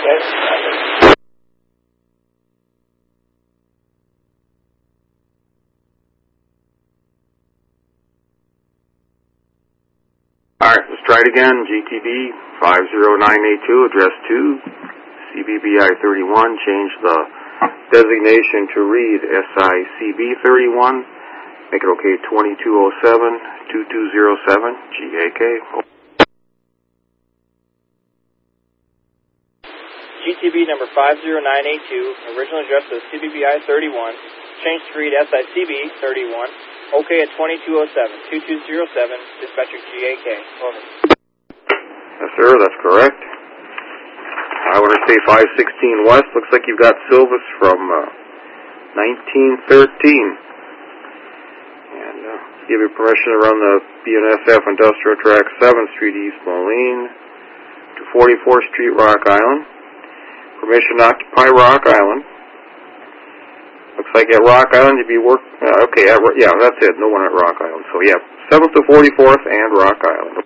Alright, let's try it again. GTB 50982, address 2, CBBI 31. Change the designation to read SICB 31. Make it okay 2207-2207, GAK. GTB number 50982, original address is CBBI 31. Change to read SICB 31. Okay at 2207-2207, dispatcher GAK. Over. Yes, sir, that's correct. I want to say 516 West. Looks like you've got Silvis from 1913. And give you permission to run the BNSF Industrial Track 7th Street East Moline to 44th Street Rock Island. Permission to occupy Rock Island. Looks like at Rock Island you'd be okay, yeah, that's it. No one at Rock Island. So, yeah, 7th to 44th and Rock Island.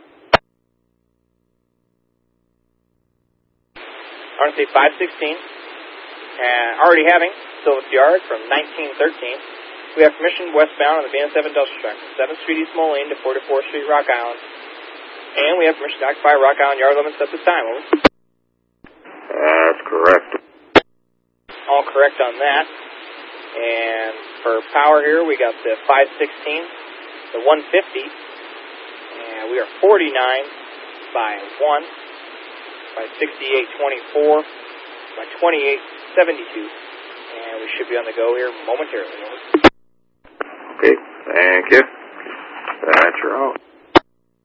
RC 516, already having Silvis Yard from 1913. We have permission westbound on the BNSF Industrial Track from 7th Street East Moline to 44th Street Rock Island. And we have permission to occupy Rock Island yard limits at this time. Over. That's correct. All correct on that. And for power here, we got the 516, the 150, and we are 49 by 1, by 6824, by 2872, and we should be on the go here momentarily. Okay, thank you. That's your out.